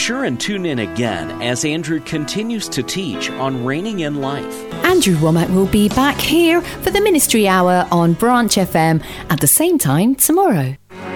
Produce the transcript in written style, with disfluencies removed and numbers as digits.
sure and tune in again as Andrew continues to teach on reigning in life. Andrew Womack will be back here for the Ministry Hour on Branch FM at the same time tomorrow.